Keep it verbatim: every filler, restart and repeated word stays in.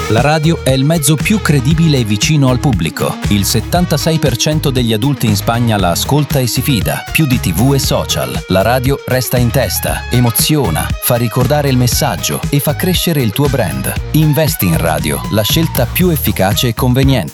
La radio è il mezzo più credibile e vicino al pubblico. Il settantasei per cento degli adulti in Spagna la ascolta e si fida, più di tivù e social. La radio resta in testa, emoziona, fa ricordare il messaggio e fa crescere il tuo brand. Investi in radio, la scelta più efficace e conveniente.